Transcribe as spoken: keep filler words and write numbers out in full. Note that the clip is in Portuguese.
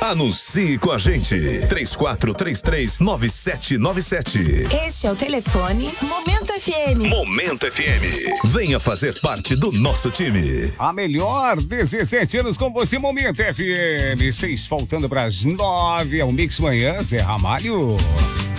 Anuncie com a gente. três quatro três três, nove sete nove sete. Este é o telefone Momento F M. Momento F M. Venha fazer parte do nosso time. A melhor dezessete anos com você, Momento F M. Seis faltando para as nove. É o Mix Manhã, Zé Ramalho.